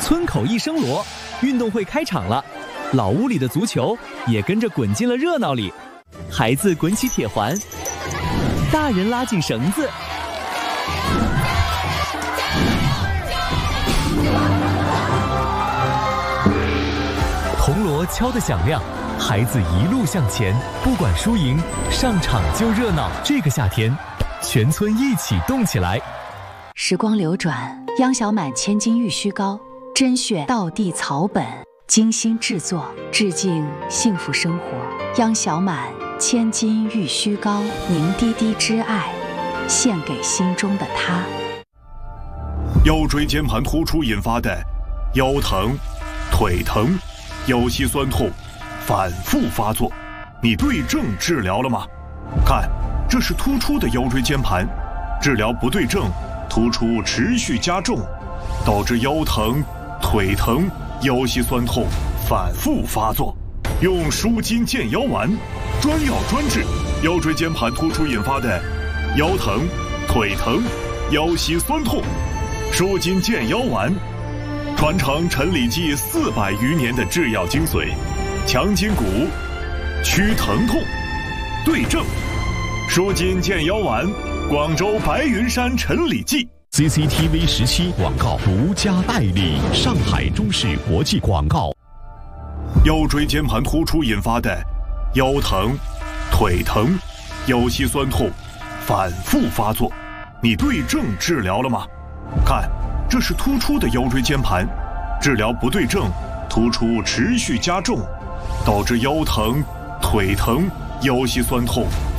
村口一声锣，运动会开场了，老屋里的足球也跟着滚进了热闹里。孩子滚起铁环，大人拉紧绳子。铜锣敲得响亮，孩子一路向前，不管输赢，上场就热闹。这个夏天，全村一起动起来。 时光流转，央小满千金玉虚膏，甄选道地草本，精心制作，致敬幸福生活。央小满千金玉虚膏，凝滴滴之爱，献给心中的他。 腰椎间盘突出引发的腰疼、腿疼、腰膝酸痛反复发作，你对症治疗了吗？看，这是突出的腰椎间盘，治疗不对症，突出持续加重，导致腰疼、腿疼、腰膝酸痛反复发作。用舒筋健腰丸，专药专治腰椎间盘突出引发的腰疼、腿疼、腰膝酸痛。舒筋健腰丸，传承陈李济400余年的制药精髓，强筋骨，祛疼痛，对症。舒筋健腰丸，广州白云山陈李济。 CCTV 17广告独家代理，上海中视国际广告。 腰椎间盘突出引发的腰疼、腿疼、腰膝酸痛反复发作，你对症治疗了吗？看，这是突出的腰椎间盘，治疗不对症，突出持续加重，导致腰疼、腿疼、腰膝酸痛